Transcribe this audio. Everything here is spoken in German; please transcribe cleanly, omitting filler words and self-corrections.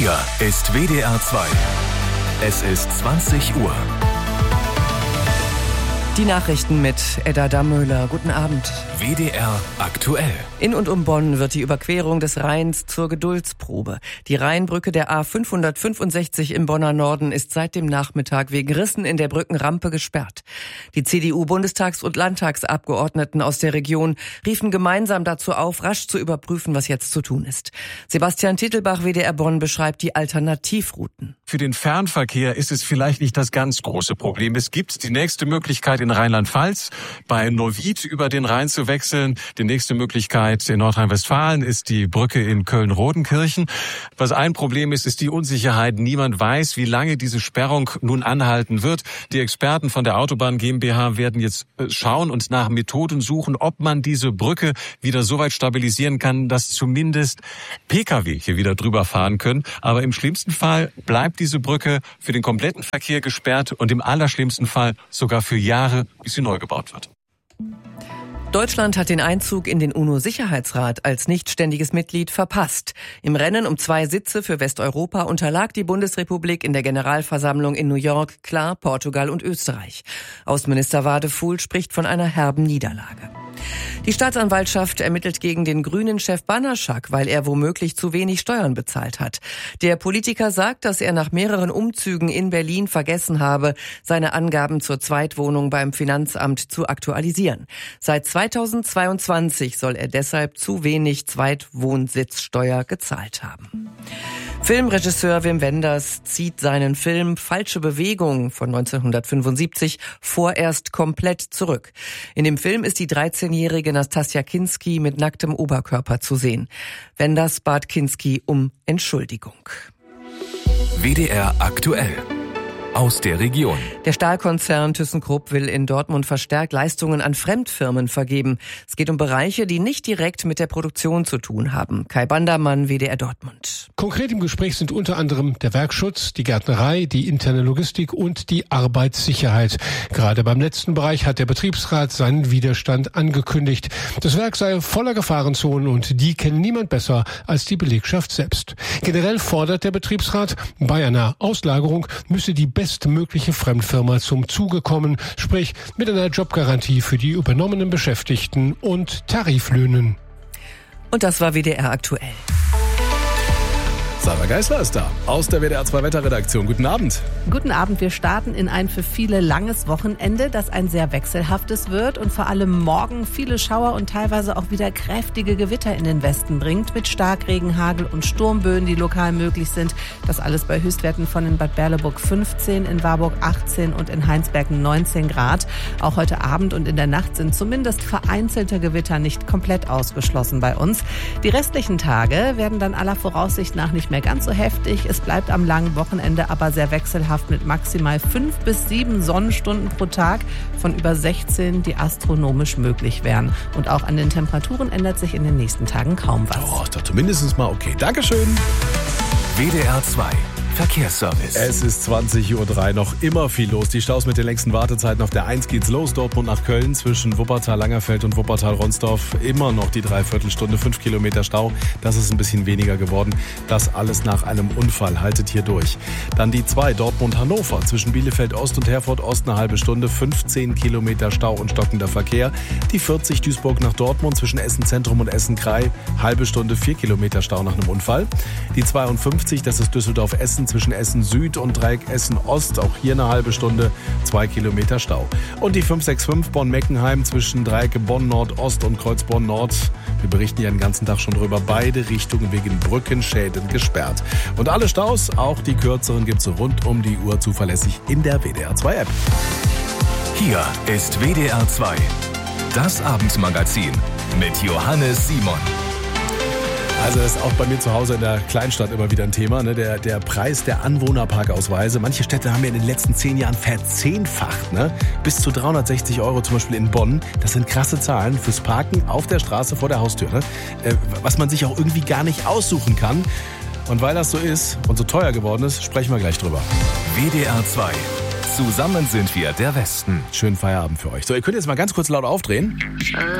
Hier ist WDR 2. Es ist 20 Uhr. Die Nachrichten mit Edda Dammöhler. Guten Abend. WDR aktuell. In und um Bonn wird die Überquerung des Rheins zur Geduldsprobe. Die Rheinbrücke der A565 im Bonner Norden ist seit dem Nachmittag wegen Rissen in der Brückenrampe gesperrt. Die CDU-Bundestags- und Landtagsabgeordneten aus der Region riefen gemeinsam dazu auf, rasch zu überprüfen, was jetzt zu tun ist. Sebastian Tittelbach, WDR Bonn, beschreibt die Alternativrouten. Für den Fernverkehr ist es vielleicht nicht das ganz große Problem. Es gibt die nächste Möglichkeit in Rheinland-Pfalz, bei Neuwied über den Rhein zu wechseln. Die nächste Möglichkeit in Nordrhein-Westfalen ist die Brücke in Köln-Rodenkirchen. Was ein Problem ist, ist die Unsicherheit. Niemand weiß, wie lange diese Sperrung nun anhalten wird. Die Experten von der Autobahn GmbH werden jetzt schauen und nach Methoden suchen, ob man diese Brücke wieder so weit stabilisieren kann, dass zumindest Pkw hier wieder drüber fahren können. Aber im schlimmsten Fall bleibt diese Brücke für den kompletten Verkehr gesperrt und im allerschlimmsten Fall sogar für Jahre, bis sie neu gebaut wird. Deutschland hat den Einzug in den UNO-Sicherheitsrat als nichtständiges Mitglied verpasst. Im Rennen um 2 Sitze für Westeuropa unterlag die Bundesrepublik in der Generalversammlung in New York klar Portugal und Österreich. Außenminister Wadefuhl spricht von einer herben Niederlage. Die Staatsanwaltschaft ermittelt gegen den Grünen-Chef Banaschak, weil er womöglich zu wenig Steuern bezahlt hat. Der Politiker sagt, dass er nach mehreren Umzügen in Berlin vergessen habe, seine Angaben zur Zweitwohnung beim Finanzamt zu aktualisieren. Seit 2022 soll er deshalb zu wenig Zweitwohnsitzsteuer gezahlt haben. Filmregisseur Wim Wenders zieht seinen Film Falsche Bewegung von 1975 vorerst komplett zurück. In dem Film ist die 13-jährige Nastassja Kinski mit nacktem Oberkörper zu sehen. Wenders bat Kinski um Entschuldigung. WDR aktuell. Aus der Region. Der Stahlkonzern ThyssenKrupp will in Dortmund verstärkt Leistungen an Fremdfirmen vergeben. Es geht um Bereiche, die nicht direkt mit der Produktion zu tun haben. Kai Bandermann, WDR Dortmund. Konkret im Gespräch sind unter anderem der Werkschutz, die Gärtnerei, die interne Logistik und die Arbeitssicherheit. Gerade beim letzten Bereich hat der Betriebsrat seinen Widerstand angekündigt. Das Werk sei voller Gefahrenzonen und die kennen niemand besser als die Belegschaft selbst. Generell fordert der Betriebsrat, bei einer Auslagerung müsse die bestmögliche Fremdfirma zum Zuge kommen, sprich mit einer Jobgarantie für die übernommenen Beschäftigten und Tariflöhnen. Und das war WDR aktuell. Sarah Geisler ist da, aus der WDR 2 Wetterredaktion. Guten Abend. Guten Abend. Wir starten in ein für viele langes Wochenende, das ein sehr wechselhaftes wird und vor allem morgen viele Schauer und teilweise auch wieder kräftige Gewitter in den Westen bringt, mit Starkregen, Hagel und Sturmböen, die lokal möglich sind. Das alles bei Höchstwerten von in Bad Berleburg 15, in Warburg 18 und in Heinsberg 19 Grad. Auch heute Abend und in der Nacht sind zumindest vereinzelte Gewitter nicht komplett ausgeschlossen bei uns. Die restlichen Tage werden dann aller Voraussicht nach nicht mehr ganz so heftig. Es bleibt am langen Wochenende aber sehr wechselhaft mit maximal 5 bis 7 Sonnenstunden pro Tag, von über 16, die astronomisch möglich wären. Und auch an den Temperaturen ändert sich in den nächsten Tagen kaum was. Oh, ist doch zumindest mal okay. Dankeschön. WDR 2. Verkehrsservice. Es ist 20:03 Uhr, noch immer viel los. Die Staus mit den längsten Wartezeiten auf der 1 geht's los, Dortmund nach Köln, zwischen Wuppertal-Langerfeld und Wuppertal-Ronsdorf. Immer noch die Dreiviertelstunde, 5 Kilometer Stau. Das ist ein bisschen weniger geworden. Das alles nach einem Unfall. Haltet hier durch. Dann die 2, Dortmund-Hannover, zwischen Bielefeld-Ost und Herford-Ost eine halbe Stunde, 15 Kilometer Stau und stockender Verkehr. Die 40, Duisburg nach Dortmund, zwischen Essen-Zentrum und Essen-Krei, halbe Stunde, 4 Kilometer Stau nach einem Unfall. Die 52, das ist Düsseldorf-Essen, zwischen Essen Süd und Dreieck Essen Ost, auch hier eine halbe Stunde, 2 Kilometer Stau. Und die 565 Bonn-Meckenheim zwischen Dreieck Bonn Nord-Ost und Kreuz Bonn Nord. Wir berichten hier den ganzen Tag schon drüber. Beide Richtungen wegen Brückenschäden gesperrt. Und alle Staus, auch die kürzeren, gibt's rund um die Uhr zuverlässig in der WDR 2 App. Hier ist WDR 2. Das Abendmagazin mit Johannes Simon. Also das ist auch bei mir zu Hause in der Kleinstadt immer wieder ein Thema, ne? Der Preis der Anwohnerparkausweise. Manche Städte haben ja in den letzten 10 Jahren verzehnfacht. Ne? Bis zu 360 € zum Beispiel in Bonn. Das sind krasse Zahlen fürs Parken auf der Straße vor der Haustür. Ne? Was man sich auch irgendwie gar nicht aussuchen kann. Und weil das so ist und so teuer geworden ist, sprechen wir gleich drüber. WDR 2. Zusammen sind wir der Westen. Schönen Feierabend für euch. So, ihr könnt jetzt mal ganz kurz laut aufdrehen.